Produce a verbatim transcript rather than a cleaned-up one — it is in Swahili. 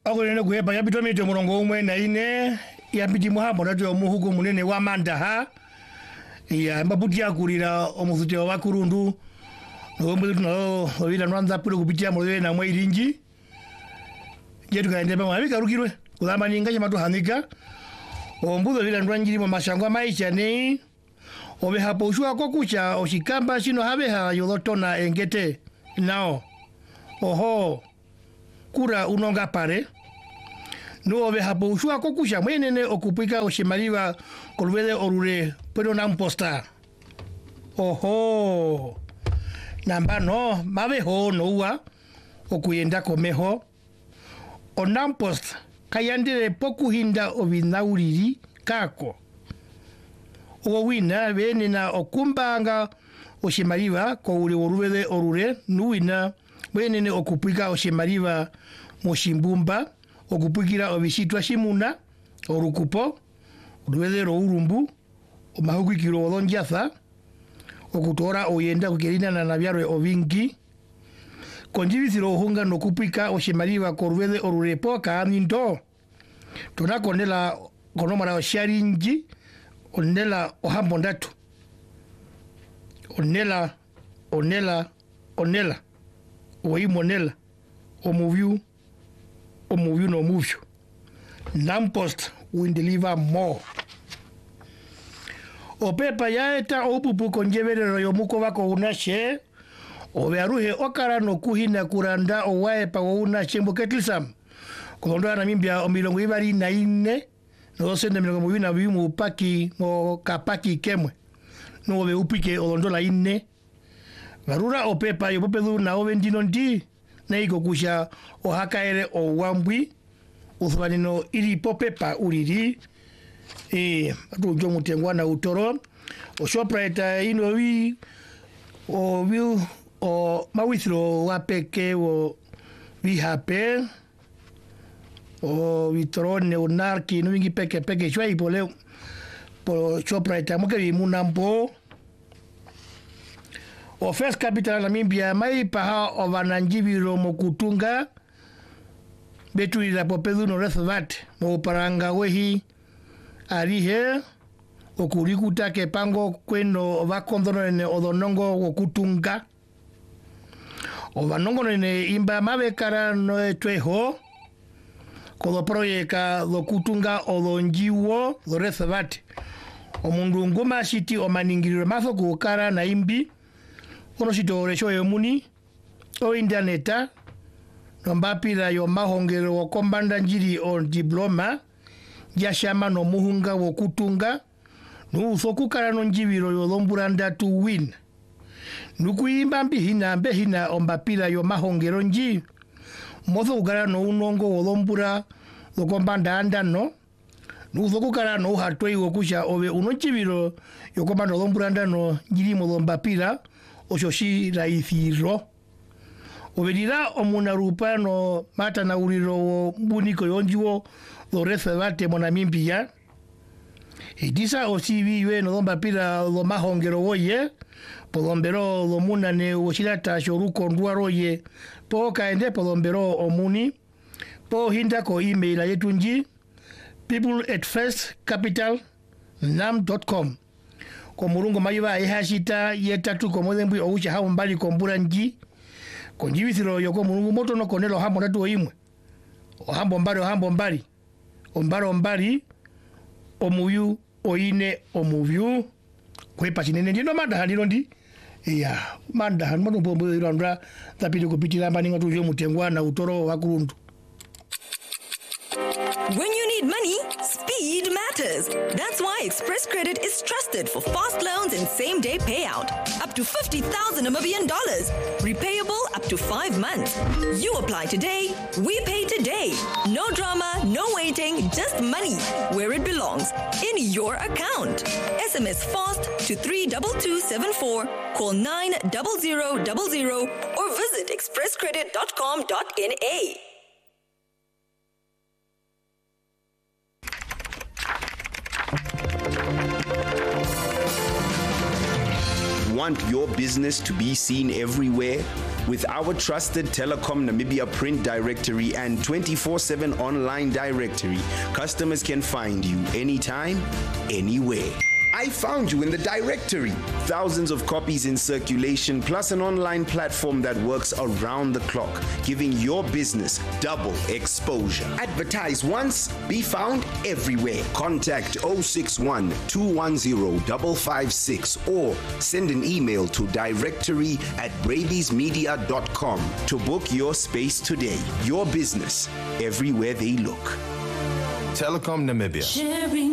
Akolene kuhepa yapito mite murongo umwe na ine yapiti muhambo natu omuhugu munene wa mandaha ya mabuti akulira omuzute wa kurundu nomwe tuno obira nwanza pule kupitia mulwe na mwiringi jetu kaende pa mabika rukirwe kulamba ninga chimatu hanika ombuzo bila ndwanjiri mu mashango maisha ne obe hapo ushwa kokucha oshikamba shino habe ha yolotona engete nao oho kura unonga pare no obe hapo ushwa kokucha mwenene okupika oshimaliwa kolwele orure pero namposta oho namba no mabe ho nowa okuyenda komeho onamposta kayandire poku hinda obinauriri kako owina bene na okumbanga oshimaliwa ko uli orubele orure nuina bene ne okupika oshimaliwa mushimbumba okupikira obishitwa shimuna orukupo orubele urumbu omahukikiro olonjaza okutora oyenda kukirina na nabyarwe obingi konjibisiro ohunga nokupika oshimaliwa ko orubele orurepo kaamindo tunakonela konomara osharingi onela ohambo ndatu onela onela onela oimonela omuvyu omuvyu no muvyu nampost will deliver more opepa yaeta opupu konjeverero yomuko bako unashe obearuhe okara no kuhina kuranda owaepa unashe mboketlisam kondo na mimbia omilongo ibari na ine no sende milongo mubiri na bibiri mu paki mo kapaki kemwe no be upike olondo la ine barura opepa yo popedu na ovendino ndi na iko kusha ohakaere o wambwi uthwanino ili popepa uliri eh atujo mutengwa na utoro o shoprite ino wi o wi o mawithro wapeke o wi hape o vitrone unarki no wingi peke peke chwa pole po shoprite moke vi munampo o First Capital na mimbia mai paha o vananjibiro mokutunga betu ila popedu no resvat mo paranga wehi arihe okurikuta ke pango kweno vakondono ne odonongo okutunga o vanongo ne imba mabekara no etweho kodo proyeka do kutunga odonjiwo do resevate omundu ngoma shiti o maningiriro maso kukara na imbi ono shito resho yomuni o interneta nombapira yo mahongero o kombanda njiri o diploma ya shama no muhunga wo kutunga nu sokukara no njibiro yo lomburanda to win nukuimba mbi hina mbe hina ombapira yo mahongero nji mozo ugara no unongo wolombura lokombanda andano nuzo kukara no hatoi wokusha obe unochibiro yokombanda lombura andano njiri molombapira oshoshi raithiro obedira omunarupa no mata na uriro buniko yonjiwo lorese bate monamimpia edisa osibi ywe no lombapira lo mahongero woye podombero lo munane woshirata shoruko ndwaroye po kaende podombero omuni po hinda ko email yetu nji people at first capital nam dot com ko murungo mayiba ehashita yetatu ko modembu oucha ha mbali ko mbura nji ko njibisiro yoko murungo moto no konelo hambo ndatu oyimwe o hambo mbali o hambo mbali o mbalo mbali omuyu oine omuvyu kwepa chinene ndino manda haliro ndi ya manda hanmono bombo irandra tapiri kupitira maninga tujo mutengwa na utoro wa kurundu. When you need money, speed matters. That's why Express Credit is trusted for fast loans and same-day payout. Up to fifty thousand Namibian dollars. Repayable up to five months. You apply today, we pay today. No drama, no waiting, just money where it belongs, in your account. S M S FAST to three two two seven four, call nine zero zero zero zero or visit express credit dot com dot n a. Want your business to be seen everywhere? With our trusted Telecom Namibia print directory and twenty-four seven online directory, customers can find you anytime, anywhere. I found you in the directory. Thousands of copies in circulation, plus an online platform that works around the clock, giving your business double exposure. Advertise once, be found everywhere. Contact zero six one, two one zero, five five six or send an email to directory at bravies media dot com to book your space today. Your business, everywhere they look. Telecom Namibia. Sharing